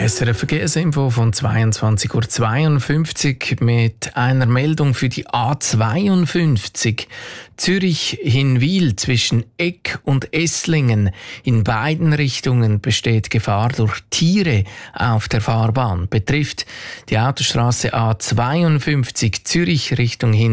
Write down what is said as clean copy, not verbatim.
SRF Verkehrsinfo von 22:52 Uhr mit einer Meldung für die A52 Zürich-Hinwil zwischen Eck und Esslingen. In beiden Richtungen besteht Gefahr durch Tiere auf der Fahrbahn. Betrifft die Autostrasse A52 Zürich Richtung Hinwil